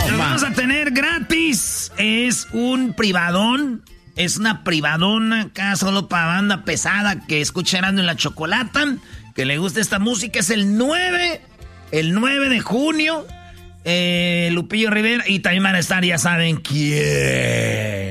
Lo vamos a tener gratis. Es un privadón. Es una privadona acá solo para banda pesada que escucha Erasmo y la Chocolata. Que le gusta esta música. Es el 9 de junio. Lupillo Rivera. Y también van a estar, ya saben quién.